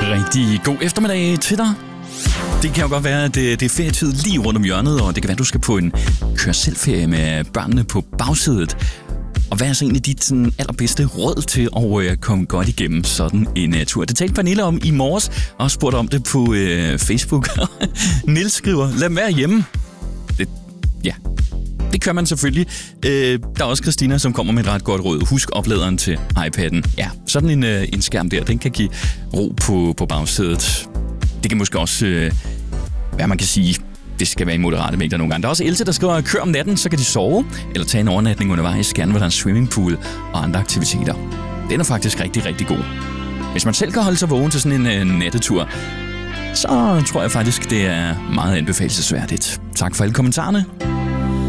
Rigtig god eftermiddag til dig. Det kan jo godt være, at det er ferietid lige rundt om hjørnet, og det kan være, at du skal på en kør-selv-ferie med børnene på bagsædet. Og hvad er så egentlig dit sådan, allerbedste råd til at komme godt igennem sådan en tur? Det talte Pernille om i morges, og spurgte om det på Facebook. Niels skriver, lad dem være hjemme. Det kører man selvfølgelig. Der er også Christina, som kommer med et ret godt råd. Husk opladeren til iPad'en. Ja, sådan en skærm der, den kan give ro på bagsædet. Det kan måske også, hvad man kan sige, det skal være i moderate mængder nogle gange. Der er også Else, der skriver, kør om natten, så kan de sove, eller tage en overnatning undervejs, gerne hvor der er en swimmingpool og andre aktiviteter. Den er faktisk rigtig, rigtig god. Hvis man selv kan holde sig vågen til sådan en nattetur, så tror jeg faktisk, det er meget anbefalelsesværdigt. Tak for alle kommentarerne.